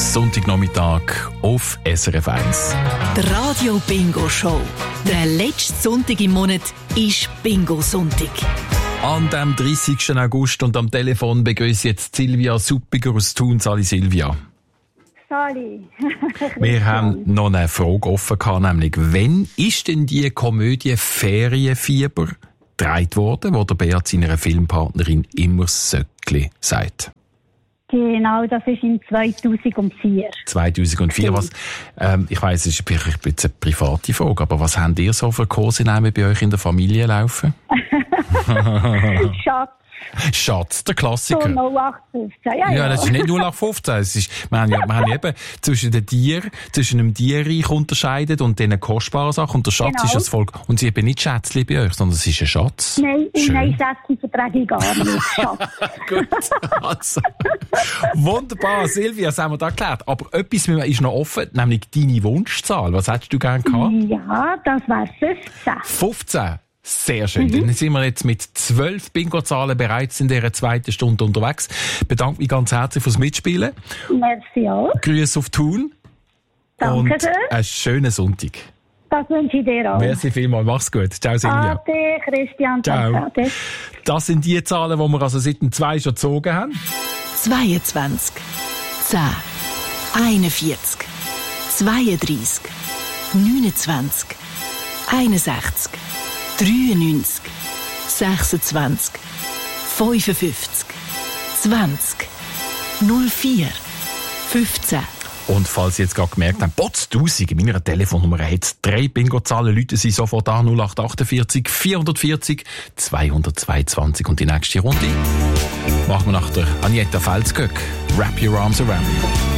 Sonntagnachmittag auf SRF 1. Die Radio Bingo Show. Der letzte Sonntag im Monat ist Bingo-Sonntag. An dem 30. August und am Telefon begrüße ich jetzt Silvia Suppiger aus Thun. Sali Silvia. Sali. Wir haben noch eine Frage offen gehabt, nämlich wann ist denn die Komödie Ferienfieber gedreht worden, wo der Beat seiner Filmpartnerin immer Söckli sagt? Genau, das ist in 2004. 2004, was, ich weiss, es ist vielleicht eine private Frage, aber was habt ihr so für Kosenamen bei euch in der Familie laufen? Schatz, der Klassiker. So 0815, ja, das ist nicht 0815. Es ist, wir haben ja eben zwischen einem Tierreich unterscheidet und den kostbaren Sachen. Und der Schatz Genau. ist das Volk. Und sie eben nicht Schätzli bei euch, sondern es ist ein Schatz. Nein, Schön. Schätzchen vertrage ich gar nicht. Schatz. Gut, also. Wunderbar, Silvia, das haben wir da geklärt. Aber etwas ist noch offen, nämlich deine Wunschzahl. Was hättest du gerne gehabt? Ja, das wäre 15. 15. Sehr schön. Dann sind wir jetzt mit 12 Bingo-Zahlen bereits in dieser zweiten Stunde unterwegs. Ich bedanke mich ganz herzlich fürs Mitspielen. Merci auch. Grüße auf Thun. Danke Und schön. einen schönen Sonntag. Das wünsche ich dir auch. Merci vielmals. Mach's gut. Ciao, Silvia. Ade, Christian. Ciao. Ade. Das sind die Zahlen, die wir also seit dem 2 schon gezogen haben. 22, 10, 41, 32, 29, 61, 93, 26, 55, 20, 04, 15. Und falls Sie jetzt gerade gemerkt haben, Potztausend, in meiner Telefonnummer hat es 3 Bingo-Zahlen, Leute Sie sofort an 0848 440 222. Und die nächste Runde machen wir nach der Agneta Felsgöck. Wrap Your Arms Around Me.